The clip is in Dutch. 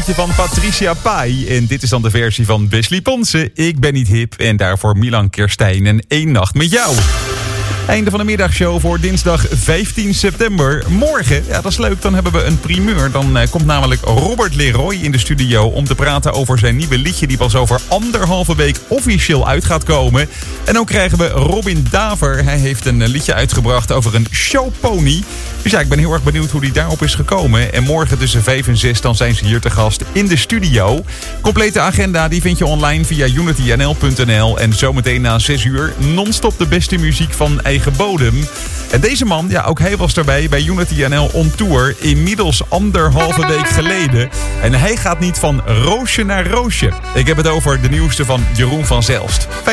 plaatje van Patricia Pai. En dit is dan de versie van Wesley Ponsen. Ik ben niet hip. En daarvoor Milan Kerstijn en 1 nacht met jou. Einde van de middagshow voor dinsdag 15 september. Morgen, ja dat is leuk, dan hebben we een primeur. Dan komt namelijk Robert Leroy in de studio om te praten over zijn nieuwe liedje die pas over 1,5 week officieel uit gaat komen. En ook krijgen we Robin Daver. Hij heeft een liedje uitgebracht over een showpony. Dus ja, ik ben heel erg benieuwd hoe hij daarop is gekomen. En morgen tussen 5 en 6 dan zijn ze hier te gast in de studio. Complete agenda die vind je online via unitynl.nl. En zometeen na 6 uur non-stop de beste muziek van eigen bodem. En deze man, ja, ook hij was erbij bij Unity NL on Tour. Inmiddels 1,5 week geleden. En hij gaat niet van roosje naar roosje. Ik heb het over de nieuwste van Jeroen van Zelst.